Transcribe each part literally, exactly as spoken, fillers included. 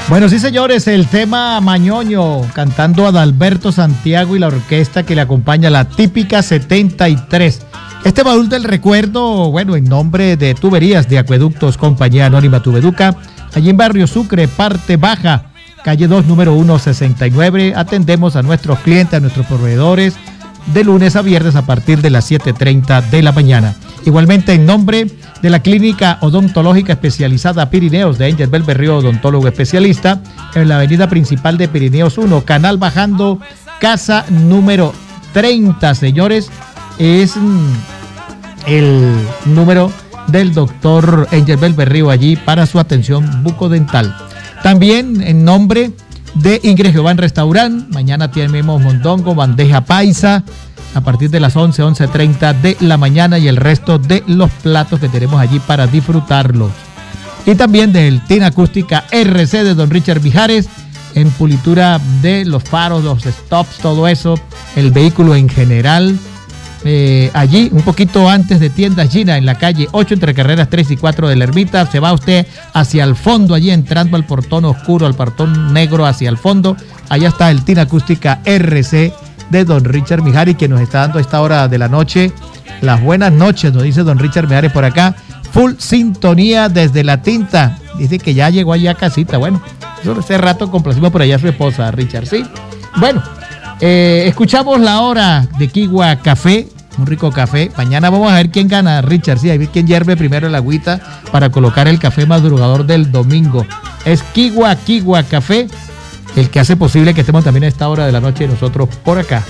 Bueno, sí, señores, el tema Mañoño, cantando Adalberto Santiago y la orquesta que le acompaña, la típica setenta y tres. Este baúl del recuerdo, bueno, en nombre de Tuberías de Acueductos, Compañía Anónima Tubeduca, allí en Barrio Sucre, parte baja, calle dos, número ciento sesenta y nueve. Atendemos a nuestros clientes, a nuestros proveedores, de lunes a viernes a partir de las siete y treinta de la mañana. Igualmente en nombre de la Clínica Odontológica Especializada Pirineos de Angel Belberrío, odontólogo especialista, en la avenida principal de Pirineos uno, canal bajando, casa número treinta, señores, es mm, el número del doctor Angel Belberrío allí para su atención bucodental. También en nombre de Ingrid Giován Restaurant, mañana tenemos mondongo, bandeja paisa, a partir de las once, once y treinta de la mañana, y el resto de los platos que tenemos allí para disfrutarlos. Y también del Tina Acústica R C de don Richard Mijares, en pulitura de los faros, los stops, todo eso, el vehículo en general. Eh, allí, un poquito antes de Tienda Gina, en la calle ocho, entre carreras tres y cuatro de la Ermita. Se va usted hacia el fondo, allí entrando al portón oscuro, al portón negro hacia el fondo. Allá está el Tina Acústica R C de don Richard Mijares, que nos está dando a esta hora de la noche las buenas noches, nos dice don Richard Mijares por acá. Full sintonía desde La Tinta. Dice que ya llegó allá a casita. Bueno, eso hace rato complacimos por allá a su esposa, Richard, ¿sí? Bueno, eh, escuchamos la hora de Quigua Café, un rico café. Mañana vamos a ver quién gana, Richard, sí, a ver quién hierve primero el agüita para colocar el café madrugador del domingo. Es Quigua, Quigua Café, el que hace posible que estemos también a esta hora de la noche nosotros por acá.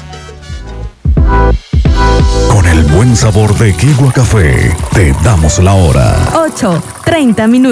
Con el buen sabor de Quigua Café, te damos la hora. ocho, treinta minutos.